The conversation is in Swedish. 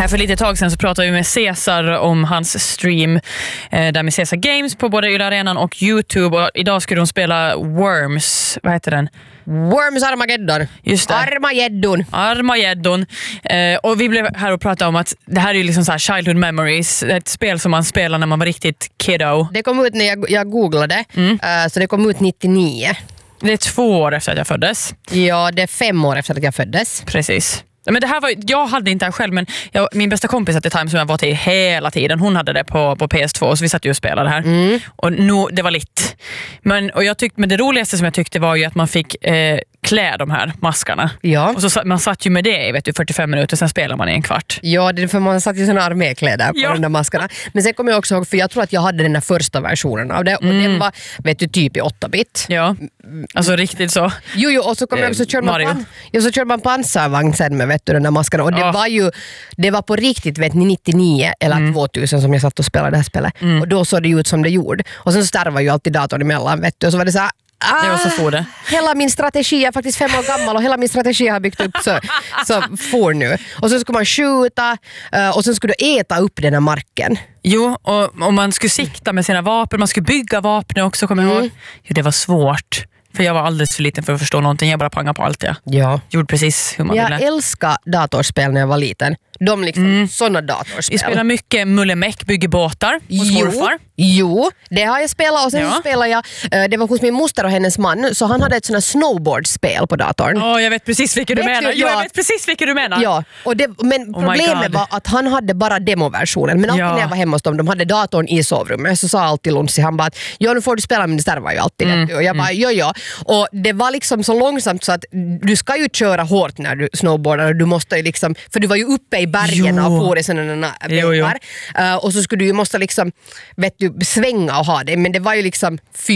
Här för lite tag sedan så pratade vi med Cesar om hans stream där med Cesar Games på både Yle Arenan och YouTube. Och idag skulle de spela Worms, vad heter den? Worms Armageddon. Just det. Armageddon. Och vi blev här och pratade om att det här är ju liksom så här childhood memories. Ett spel som man spelar när man var riktigt kiddo. Det kom ut när jag googlade. Så det kom ut 99. Det är 2 år efter att jag föddes. Ja, det är 5 år efter att jag föddes. Precis. Men det här var, jag hade inte det här själv, men min bästa kompis at the time som jag var till hela tiden, hon hade det på PS2, så vi satt ju och spelade här. Och det var litt. Men det roligaste som jag tyckte var ju att man fick klä de här maskarna. Ja. Och så man satt ju med det i 45 minuter, sen spelar man i en kvart. Ja, det är för man satt ju såna armékläder på de där maskarna. Men sen kommer jag också ihåg, för jag tror att jag hade den där första versionen av det, och den var, typ i 8-bit. Ja, alltså riktigt så. Jo, och så kommer jag också så körde man pansarvagn sen med den där maskarna, och det var på riktigt 99 eller 2000 som jag satt och spelade det här spelet. Och då såg det ut som det gjorde. Och sen starvade ju alltid datorn emellan, och så var det så här, det var så får det. Hela min strategi är faktiskt 5 år gammal och hela min strategi har byggt upp så får nu. Och så skulle man skjuta och sen skulle du äta upp den här marken. Jo, och man skulle sikta med sina vapen, man skulle bygga vapen också, kommer jag ihåg. Jo, det var svårt. För jag var alldeles för liten för att förstå någonting. Jag bara pangade på allt gjorde precis hur man ville. Jag älskar datorspel när jag var liten. De liksom sådana datorspel. Vi spelar mycket Mullemäck, bygger båtar hos morfar. Jo, det har jag spelat. Och sen så spelade jag, det var hos min moster och hennes man, så han hade ett sånt här snowboardspel på datorn. Jag vet precis vilket du menar. Jag vet precis vilket du menar. Ja, men problemet var att han hade bara demoversionen. Men alltid när jag var hemma hos dem, de hade datorn i sovrummet, så sa alltid Lunsi, han bara att nu får du spela, men det starvar ju alltid. Och jag bara, ja. Och det var liksom så långsamt så att du ska ju köra hårt när du snowboardar, och du måste ju liksom, för du var ju uppe i bergen och får i sådana väggar. Och så skulle du ju måste liksom svänga och ha det, men det var ju liksom